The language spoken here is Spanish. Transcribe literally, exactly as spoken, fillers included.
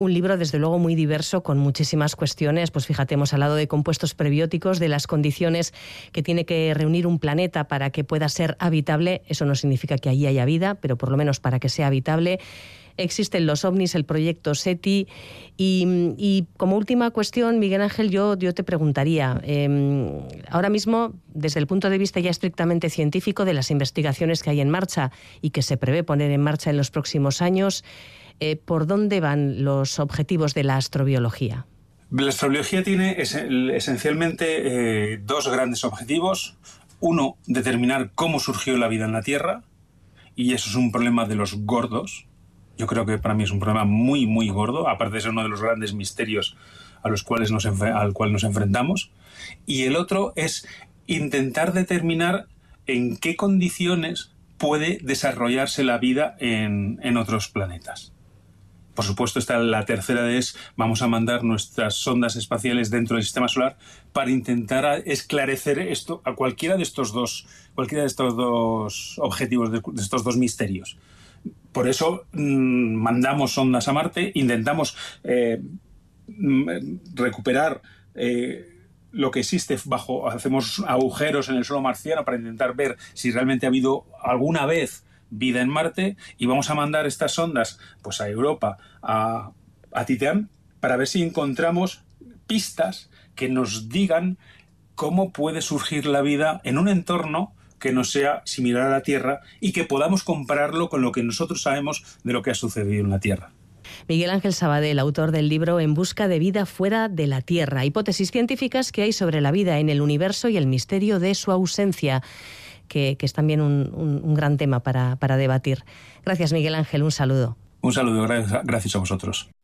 Un libro, desde luego, muy diverso, con muchísimas cuestiones. Pues fíjate, hemos hablado de compuestos prebióticos, de las condiciones que tiene que reunir un planeta para que pueda ser habitable. Eso no significa que allí haya vida, pero por lo menos para que sea habitable. Existen los ovnis, el proyecto SETI. Y, y como última cuestión, Miguel Ángel, yo, yo te preguntaría, eh, ahora mismo, desde el punto de vista ya estrictamente científico de las investigaciones que hay en marcha y que se prevé poner en marcha en los próximos años, Eh, ¿por dónde van los objetivos de la astrobiología? La astrobiología tiene es, esencialmente eh, dos grandes objetivos. Uno, determinar cómo surgió la vida en la Tierra, y eso es un problema de los gordos. Yo creo que para mí es un problema muy, muy gordo, aparte de ser uno de los grandes misterios a los cuales nos, al cual nos enfrentamos. Y el otro es intentar determinar en qué condiciones puede desarrollarse la vida en, en otros planetas. Por supuesto, está la tercera es, vamos a mandar nuestras sondas espaciales dentro del sistema solar para intentar esclarecer esto a cualquiera de estos dos, cualquiera de estos dos objetivos, de, de estos dos misterios. Por eso mmm, mandamos sondas a Marte, intentamos eh, recuperar eh, lo que existe bajo, hacemos agujeros en el suelo marciano para intentar ver si realmente ha habido alguna vez vida en Marte, y vamos a mandar estas sondas pues a Europa, a, a Titán, para ver si encontramos pistas que nos digan cómo puede surgir la vida en un entorno que no sea similar a la Tierra y que podamos compararlo con lo que nosotros sabemos de lo que ha sucedido en la Tierra. Miguel Ángel Sabadell, autor del libro En busca de vida fuera de la Tierra, hipótesis científicas que hay sobre la vida en el universo y el misterio de su ausencia. Que, que es también un, un, un gran tema para, para debatir. Gracias, Miguel Ángel, un saludo. Un saludo, gracias a vosotros.